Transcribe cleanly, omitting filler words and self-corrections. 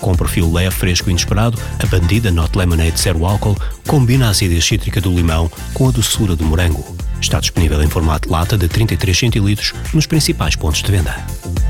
Com um perfil leve, fresco e inesperado, a Bandida Not Lemonade zero álcool combina a acidez cítrica do limão com a doçura do morango. Está disponível em formato lata de 33 centilitros nos principais pontos de venda.